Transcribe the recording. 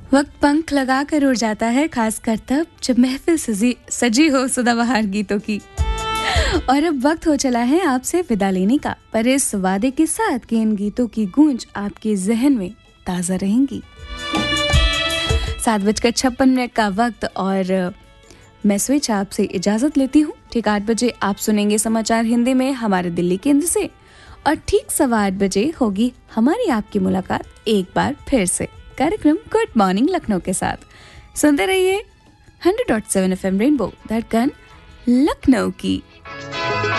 वक्त पंख लगा कर उड़ जाता है, खासकर तब जब महफिल सजी हो सदाबहार गीतों की। और अब वक्त हो चला है आपसे विदा लेने का, पर इस वादे के साथ कि इन गीतों की गूंज आपके जहन में ताज़ा रहेंगी। 7:56 का वक्त और मैं स्विच आपसे इजाज़त लेती हूँ। ठीक 8 बजे आप सुनेंगे समाचार हिंदी में हमारे दिल्ली केंद्र से, और ठीक 8:15 बजे होगी हमारी आपकी मुलाकात एक बार फिर से कार्यक्रम गुड मॉर्निंग लखनऊ के साथ। सुनते रहिए 100.7 FM रेनबो, धड़कन लखनऊ की।